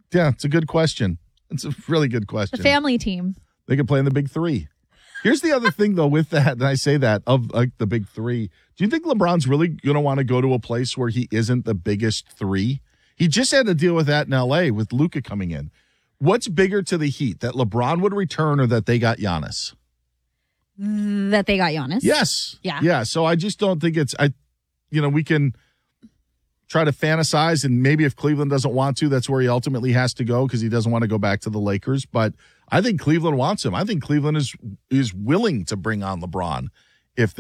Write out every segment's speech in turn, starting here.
Yeah, it's a good question. It's a really good question. The family team. They could play in the big three. Here's the other thing, though, with that, and I say that, of like the big three. Do you think LeBron's really going to want to go to a place where he isn't the biggest three? He just had to deal with that in L.A. with Luka coming in. What's bigger to the Heat, that LeBron would return or that they got Giannis? That they got Giannis? Yes. Yeah. Yeah, so I just don't think it's we can try to fantasize, and maybe if Cleveland doesn't want to, that's where he ultimately has to go because he doesn't want to go back to the Lakers. But I think Cleveland wants him. I think Cleveland is willing to bring on LeBron if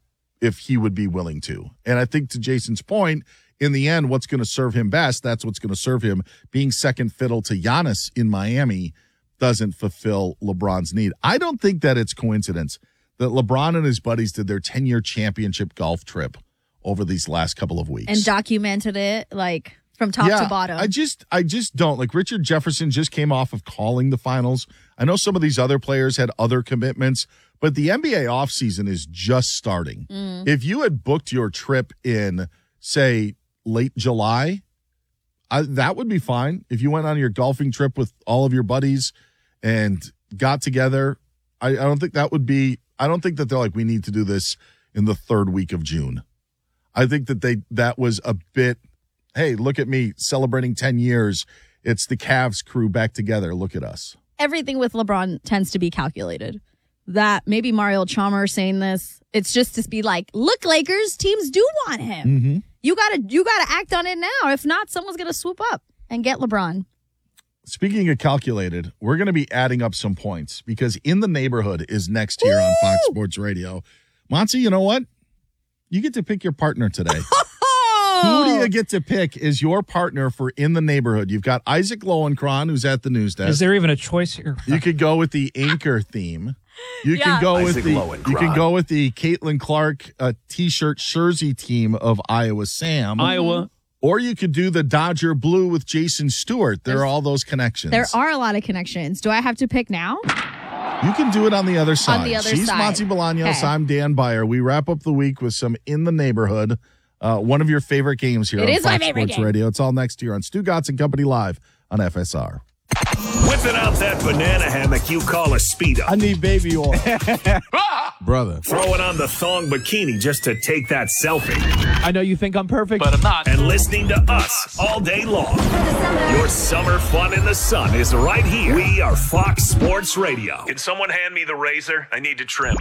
he would be willing to. And I think to Jason's point, in the end, what's going to serve him best, that's what's going to serve him. Being second fiddle to Giannis in Miami doesn't fulfill LeBron's need. I don't think that it's coincidence that LeBron and his buddies did their 10-year championship golf trip over these last couple of weeks. And documented it, like, from top to bottom. I just don't. Like, Richard Jefferson just came off of calling the finals. I know some of these other players had other commitments, but the NBA offseason is just starting. If you had booked your trip in, say, late July, that would be fine. If you went on your golfing trip with all of your buddies and got together, I don't think that would be – I don't think that they're like, we need to do this in the third week of June. I think that was a bit, hey, look at me celebrating 10 years. It's the Cavs crew back together. Look at us. Everything with LeBron tends to be calculated. That maybe Mario Chalmers saying this, it's just to be like, look, Lakers, teams do want him. Mm-hmm. You gotta act on it now. If not, someone's gonna swoop up and get LeBron. Speaking of calculated, we're going to be adding up some points because In the Neighborhood is next here on Fox Sports Radio. Monty, you know what? You get to pick your partner today. Who do you get to pick as your partner for In the Neighborhood? You've got Isaac Lowenkron, who's at the news desk. Is there even a choice here? You could go with the anchor theme. You can go with the Caitlin Clark T-shirt jersey team of Iowa Sam. Iowa. Or you could do the Dodger Blue with Jason Stewart. There are all those connections. There are a lot of connections. Do I have to pick now? You can do it on the other side. On the other She's side. Monty Bolaños. Okay. I'm Dan Beyer. We wrap up the week with some In the Neighborhood, one of your favorite games here on Fox Sports Radio. It's all next year on Stu Gatz and Company Live on FSR. Whipping out that banana hammock you call a Speedo. I need baby oil. Brother. Throwing on the thong bikini just to take that selfie. I know you think I'm perfect, But I'm not. And listening to us all day long. Your summer fun in the sun is right here. We are Fox Sports Radio. Can someone hand me the razor? I need to trim.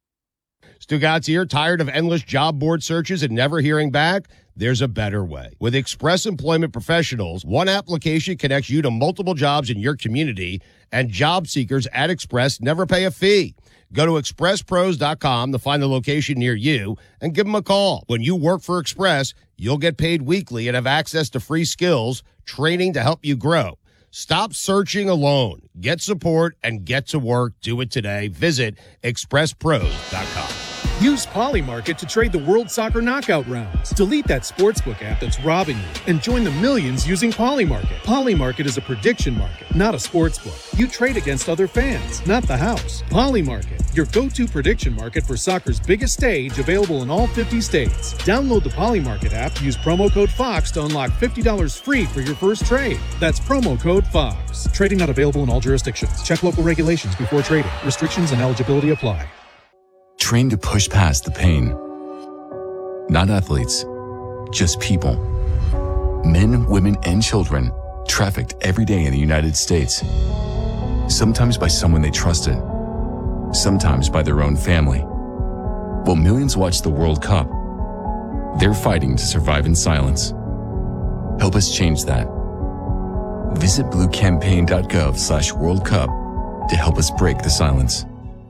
Stu Gatz here. Tired of endless job board searches and never hearing back? There's a better way. With Express Employment Professionals, one application connects you to multiple jobs in your community, and job seekers at Express never pay a fee. Go to expresspros.com to find the location near you and give them a call. When you work for Express, you'll get paid weekly and have access to free skills, training to help you grow. Stop searching alone. Get support and get to work. Do it today. Visit expresspros.com. Use Polymarket to trade the World Soccer Knockout rounds. Delete that sportsbook app that's robbing you and join the millions using Polymarket. Polymarket is a prediction market, not a sportsbook. You trade against other fans, not the house. Polymarket, your go-to prediction market for soccer's biggest stage, available in all 50 states. Download the Polymarket app, use promo code FOX to unlock $50 free for your first trade. That's promo code FOX. Trading not available in all jurisdictions. Check local regulations before trading. Restrictions and eligibility apply. Trained to push past the pain. Not athletes, just people. Men, women, and children trafficked every day in the United States. Sometimes by someone they trusted, sometimes by their own family. While millions watch the World Cup, they're fighting to survive in silence. Help us change that. Visit bluecampaign.gov/World Cup to help us break the silence.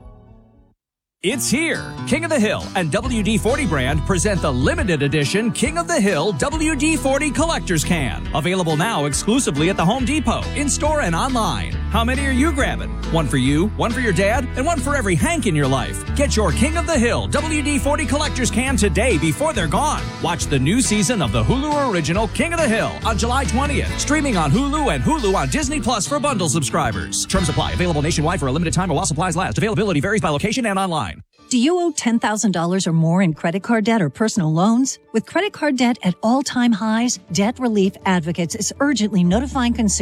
It's here. King of the Hill and WD-40 brand present the limited edition King of the Hill WD-40 Collector's Can. Available now exclusively at the Home Depot, in-store and online. How many are you grabbing? One for you, one for your dad, and one for every Hank in your life. Get your King of the Hill WD-40 Collector's Can today before they're gone. Watch the new season of the Hulu original King of the Hill on July 20th. Streaming on Hulu and Hulu on Disney Plus for bundle subscribers. Terms apply. Available nationwide for a limited time while supplies last. Availability varies by location and online. Do you owe $10,000 or more in credit card debt or personal loans? With credit card debt at all-time highs, Debt Relief Advocates is urgently notifying consumers